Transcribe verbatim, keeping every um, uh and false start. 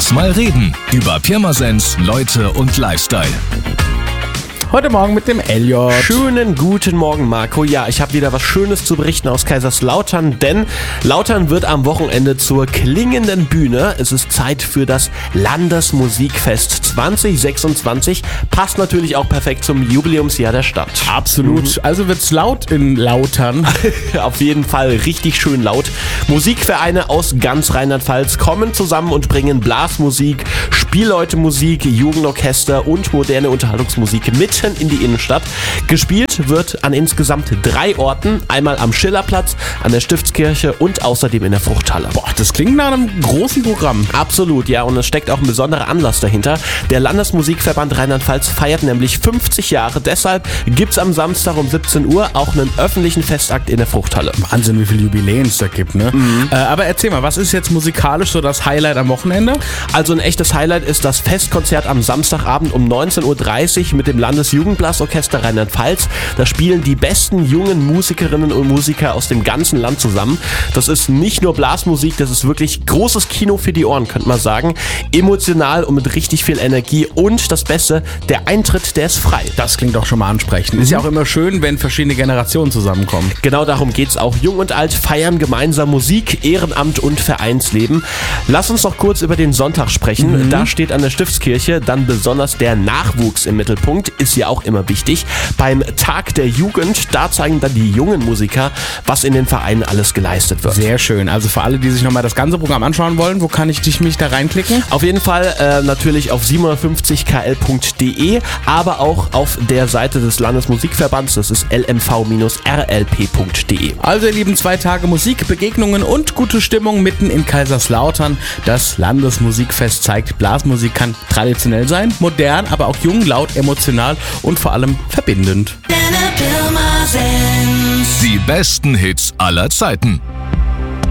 Lass mal reden über Pirmasens, Leute und Lifestyle. Heute Morgen mit dem Elliot. Schönen guten Morgen, Marco. Ja, ich habe wieder was Schönes zu berichten aus Kaiserslautern, denn Lautern wird am Wochenende zur klingenden Bühne. Es ist Zeit für das Landesmusikfest zwanzig sechsundzwanzig. Passt natürlich auch perfekt zum Jubiläumsjahr der Stadt. Absolut. Mhm. Also wird's laut in Lautern. Auf jeden Fall richtig schön laut. Musikvereine aus ganz Rheinland-Pfalz kommen zusammen und bringen Blasmusik, Spielleutemusik, Jugendorchester und moderne Unterhaltungsmusik mit in die Innenstadt. Gespielt wird an insgesamt drei Orten. Einmal am Schillerplatz, an der Stiftskirche und außerdem in der Fruchthalle. Boah, das klingt nach einem großen Programm. Absolut, ja. Und es steckt auch ein besonderer Anlass dahinter. Der Landesmusikverband Rheinland-Pfalz feiert nämlich fünfzig Jahre. Deshalb gibt es am Samstag um siebzehn Uhr auch einen öffentlichen Festakt in der Fruchthalle. Wahnsinn, wie viele Jubiläen es da gibt, ne? Mhm. Äh, aber erzähl mal, was ist jetzt musikalisch so das Highlight am Wochenende? Also ein echtes Highlight ist das Festkonzert am Samstagabend um neunzehn Uhr dreißig mit dem Landes Jugendblasorchester Rheinland-Pfalz. Da spielen die besten jungen Musikerinnen und Musiker aus dem ganzen Land zusammen. Das ist nicht nur Blasmusik, das ist wirklich großes Kino für die Ohren, könnte man sagen. Emotional und mit richtig viel Energie. Und das Beste, der Eintritt, der ist frei. Das klingt doch schon mal ansprechend. Mhm. Ist ja auch immer schön, wenn verschiedene Generationen zusammenkommen. Genau darum geht's auch. Jung und alt feiern gemeinsam Musik, Ehrenamt und Vereinsleben. Lass uns doch kurz über den Sonntag sprechen. Mhm. Da steht an der Stiftskirche dann besonders der Nachwuchs im Mittelpunkt. Ist ja auch immer wichtig. Beim Tag der Jugend, da zeigen dann die jungen Musiker, was in den Vereinen alles geleistet wird. Sehr schön. Also für alle, die sich nochmal das ganze Programm anschauen wollen, wo kann ich dich, mich da reinklicken? Auf jeden Fall äh, natürlich auf siebenhundertfünfzig k l punkt d e, aber auch auf der Seite des Landesmusikverbands, das ist l m v r l p punkt d e. Also ihr Lieben, zwei Tage Musik, Begegnungen und gute Stimmung mitten in Kaiserslautern. Das Landesmusikfest zeigt, Blasmusik kann traditionell sein, modern, aber auch jung, laut, emotional und vor allem verbindend. Die besten Hits aller Zeiten.